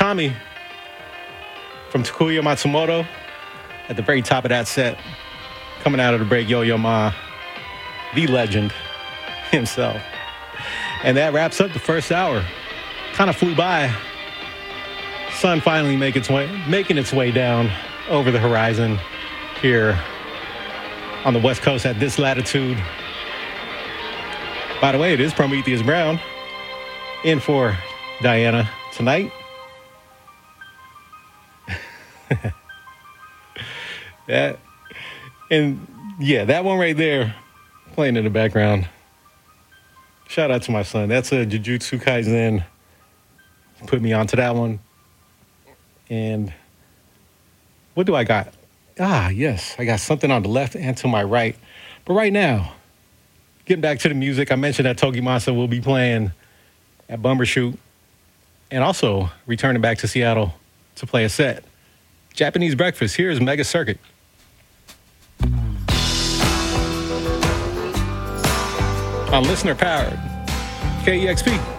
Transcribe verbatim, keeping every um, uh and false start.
Tommy from Takuya Matsumoto at the very top of that set. Coming out of the break, Yo Yo Ma, the legend himself. And that wraps up the first hour. Kind of flew by. Sun finally make its way, making its way down over the horizon here on the West Coast at this latitude. By the way, it is Prometheus Brown in for Diana tonight. that and yeah, that one right there playing in the background. Shout out to my son. That's a Jujutsu Kaisen. Put me onto that one. And what do I got? Ah, yes, I got something on the left and to my right. But right now, getting back to the music, I mentioned that Tokimasa will be playing at Bumbershoot and also returning back to Seattle to play a set. Japanese Breakfast, here is Mega Circuit. On listener powered K E X P.